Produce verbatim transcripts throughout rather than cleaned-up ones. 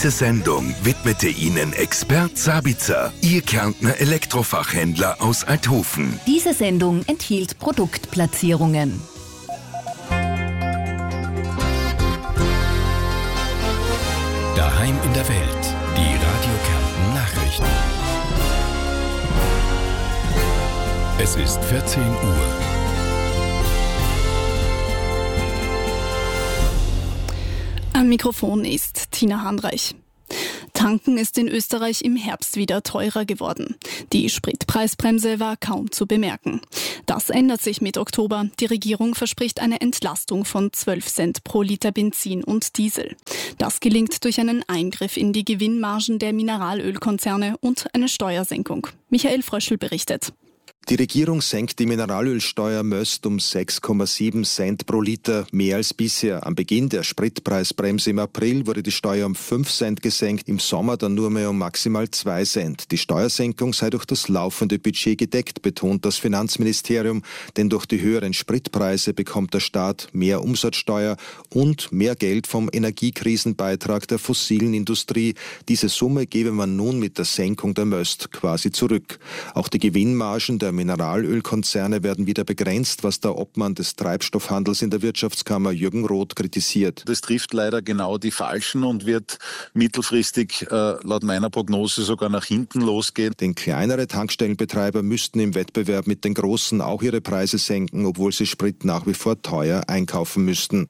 Diese Sendung widmete Ihnen Expert Sabitzer, Ihr Kärntner Elektrofachhändler aus Althofen. Diese Sendung enthielt Produktplatzierungen. Daheim in der Welt, die Radio Kärnten Nachrichten. Es ist vierzehn Uhr. Am Mikrofon ist Tina Hanreich. Tanken ist in Österreich im Herbst wieder teurer geworden. Die Spritpreisbremse war kaum zu bemerken. Das ändert sich mit Oktober. Die Regierung verspricht eine Entlastung von zwölf Cent pro Liter Benzin und Diesel. Das gelingt durch einen Eingriff in die Gewinnmargen der Mineralölkonzerne und eine Steuersenkung. Michael Fröschl berichtet. Die Regierung senkt die Mineralölsteuer Möst um sechs Komma sieben Cent pro Liter, mehr als bisher. Am Beginn der Spritpreisbremse im April wurde die Steuer um fünf Cent gesenkt, im Sommer dann nur mehr um maximal zwei Cent. Die Steuersenkung sei durch das laufende Budget gedeckt, betont das Finanzministerium, denn durch die höheren Spritpreise bekommt der Staat mehr Umsatzsteuer und mehr Geld vom Energiekrisenbeitrag der fossilen Industrie. Diese Summe gebe man nun mit der Senkung der Möst quasi zurück. Auch die Gewinnmargen der Mineralölkonzerne werden wieder begrenzt, was der Obmann des Treibstoffhandels in der Wirtschaftskammer Jürgen Roth kritisiert. Das trifft leider genau die Falschen und wird mittelfristig äh, laut meiner Prognose sogar nach hinten losgehen. Denn kleinere Tankstellenbetreiber müssten im Wettbewerb mit den Großen auch ihre Preise senken, obwohl sie Sprit nach wie vor teuer einkaufen müssten.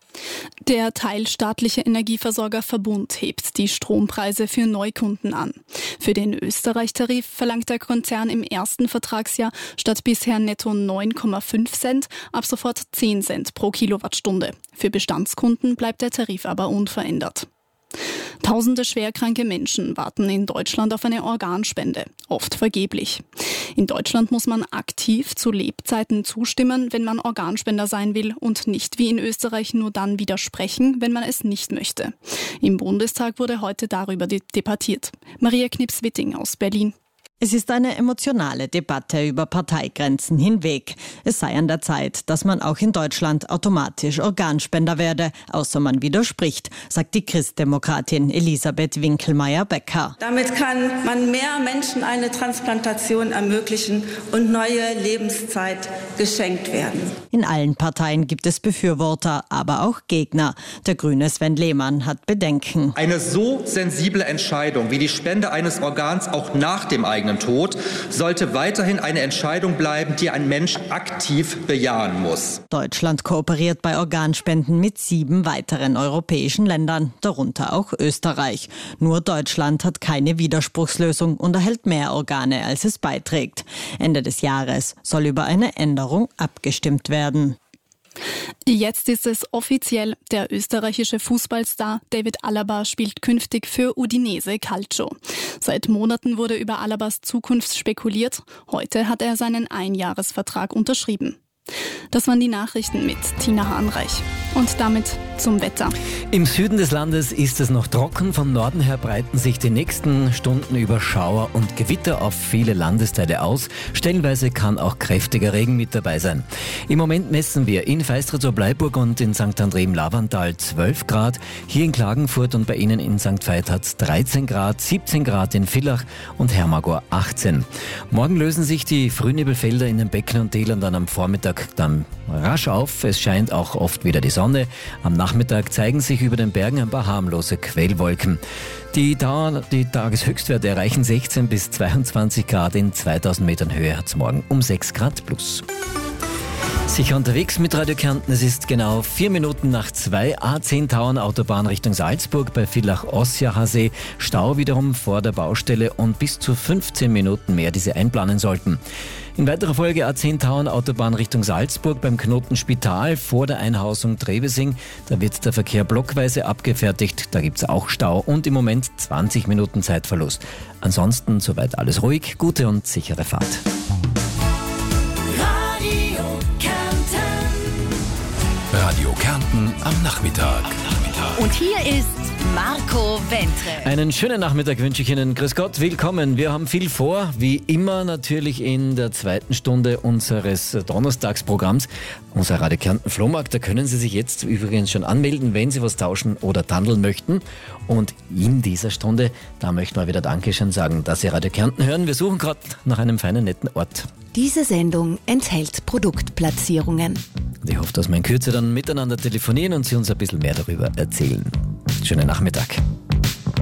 Der teilstaatliche Energieversorger Verbund hebt die Strompreise für Neukunden an. Für den Österreich-Tarif verlangt der Konzern im ersten Vertragsjahr statt bisher netto neun Komma fünf Cent ab sofort zehn Cent pro Kilowattstunde. Für Bestandskunden bleibt der Tarif aber unverändert. Tausende schwerkranke Menschen warten in Deutschland auf eine Organspende, oft vergeblich. In Deutschland muss man aktiv zu Lebzeiten zustimmen, wenn man Organspender sein will und nicht wie in Österreich nur dann widersprechen, wenn man es nicht möchte. Im Bundestag wurde heute darüber debattiert. Maria Knips-Witting aus Berlin. Es ist eine emotionale Debatte über Parteigrenzen hinweg. Es sei an der Zeit, dass man auch in Deutschland automatisch Organspender werde, außer man widerspricht, sagt die Christdemokratin Elisabeth Winkelmeier-Becker. Damit kann man mehr Menschen eine Transplantation ermöglichen und neue Lebenszeit geschenkt werden. In allen Parteien gibt es Befürworter, aber auch Gegner. Der Grüne Sven Lehmann hat Bedenken. Eine so sensible Entscheidung wie die Spende eines Organs auch nach dem eigenen Tod sollte weiterhin eine Entscheidung bleiben, die ein Mensch aktiv bejahen muss. Deutschland kooperiert bei Organspenden mit sieben weiteren europäischen Ländern, darunter auch Österreich. Nur Deutschland hat keine Widerspruchslösung und erhält mehr Organe, als es beiträgt. Ende des Jahres soll über eine Änderung abgestimmt werden. Jetzt ist es offiziell, der österreichische Fußballstar David Alaba spielt künftig für Udinese Calcio. Seit Monaten wurde über Alabas Zukunft spekuliert. Heute hat er seinen Einjahresvertrag unterschrieben. Das waren die Nachrichten mit Tina Hanreich. Und damit zum Wetter. Im Süden des Landes ist es noch trocken. Von Norden her breiten sich die nächsten Stunden über Schauer und Gewitter auf viele Landesteile aus. Stellenweise kann auch kräftiger Regen mit dabei sein. Im Moment messen wir in Feistritz-Bleiburg und in Sankt André im Lavantal zwölf Grad. Hier in Klagenfurt und bei Ihnen in Sankt Veit hat es dreizehn Grad, siebzehn Grad in Villach und Hermagor achtzehn. Morgen lösen sich die Frühnebelfelder in den Becken und Tälern dann am Vormittag dann rasch auf. Es scheint auch oft wieder die Sonne. Am Nachmittag zeigen sich über den Bergen ein paar harmlose Quellwolken. Die, Dauer, die Tageshöchstwerte erreichen sechzehn bis zweiundzwanzig Grad. In zweitausend Metern Höhe hat es morgen um sechs Grad plus. Sicher unterwegs mit Radio Kärnten. Es ist genau vier Minuten nach zwei. A zehn Tauern Autobahn Richtung Salzburg bei Villach-Ossiacher See. Stau wiederum vor der Baustelle und bis zu fünfzehn Minuten mehr, die Sie einplanen sollten. In weiterer Folge A zehn Tauern Autobahn Richtung Salzburg beim Knoten Spital vor der Einhausung Trevesing. Da wird der Verkehr blockweise abgefertigt. Da gibt es auch Stau und im Moment zwanzig Minuten Zeitverlust. Ansonsten soweit alles ruhig, gute und sichere Fahrt. Radio Kärnten am Nachmittag. Und hier ist Marco Wentre. Einen schönen Nachmittag wünsche ich Ihnen. Grüß Gott, willkommen. Wir haben viel vor, wie immer natürlich in der zweiten Stunde unseres Donnerstagsprogramms, unser Radio Kärnten Flohmarkt. Da können Sie sich jetzt übrigens schon anmelden, wenn Sie was tauschen oder tandeln möchten. Und in dieser Stunde, da möchten wir wieder Dankeschön sagen, dass Sie Radio Kärnten hören. Wir suchen gerade nach einem feinen, netten Ort. Diese Sendung enthält Produktplatzierungen. Und ich hoffe, dass wir in Kürze dann miteinander telefonieren und Sie uns ein bisschen mehr darüber erzählen. Schönen Nachmittag.